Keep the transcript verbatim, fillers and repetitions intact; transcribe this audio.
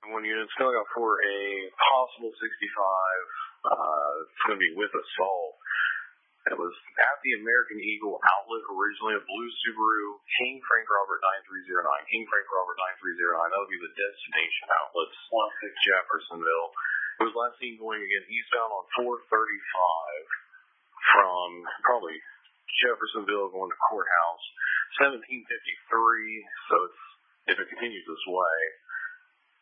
One unit still got for a possible sixty-five. Uh, it's going to be with assault. It was at the American Eagle outlet, originally a blue Subaru, King Frank Robert nine three zero nine. King Frank Robert nine three zero nine. That would be the destination outlet, Jeffersonville. It was last seen going again eastbound on four thirty-five from probably Jeffersonville going to Courthouse. seventeen fifty-three, so it's, if it continues this way,